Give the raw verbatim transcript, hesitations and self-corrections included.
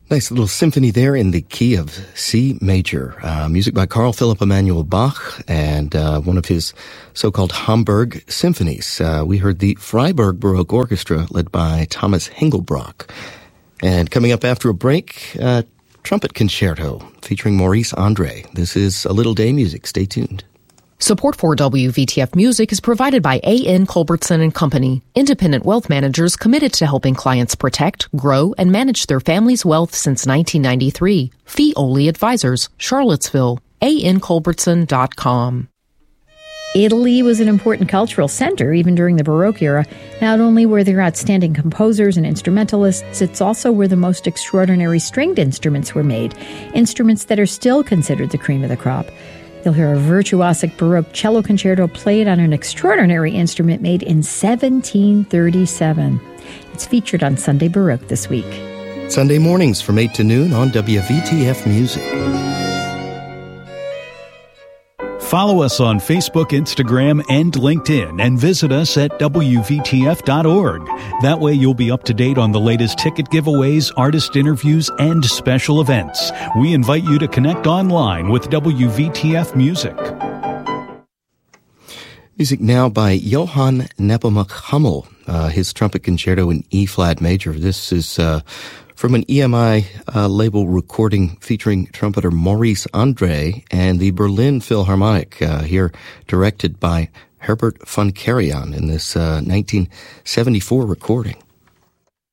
Nice little symphony there in the key of C major. Uh, music by Carl Philipp Emanuel Bach and uh, one of his so-called Hamburg symphonies. Uh, we heard the Freiburg Baroque Orchestra led by Thomas Hengelbrock. And coming up after a break, uh, Trumpet Concerto featuring Maurice Andre. This is A Little Day Music. Stay tuned. Support for W V T F Music is provided by A N Culbertson and Company, independent wealth managers committed to helping clients protect, grow, and manage their family's wealth since nineteen ninety-three. Fee-only advisors, Charlottesville, A N Culbertson dot com. Italy was an important cultural center even during the Baroque era. Not only were there outstanding composers and instrumentalists, it's also where the most extraordinary stringed instruments were made, instruments that are still considered the cream of the crop. You'll hear a virtuosic Baroque cello concerto played on an extraordinary instrument made in seventeen thirty-seven. It's featured on Sunday Baroque this week. Sunday mornings from eight to noon on W V T F Music. Follow us on Facebook, Instagram, and LinkedIn, and visit us at W V T F dot org. That way you'll be up to date on the latest ticket giveaways, artist interviews, and special events. We invite you to connect online with W V T F Music. Music now by Johann Nepomuk Hummel, uh, his trumpet concerto in E-flat major. This is uh, from an E M I uh, label recording featuring trumpeter Maurice Andre and the Berlin Philharmonic, uh, here directed by Herbert von Karajan in this uh, nineteen seventy-four recording.